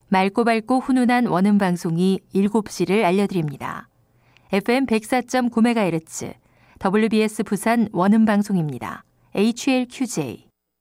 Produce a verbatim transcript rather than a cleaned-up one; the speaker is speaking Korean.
맑고 밝고 훈훈한 원음 방송이 일곱 시를 알려드립니다. 에프엠 백사 점 구 메가헤르츠 더블유비에스 부산 원음 방송입니다. 에이치엘큐제이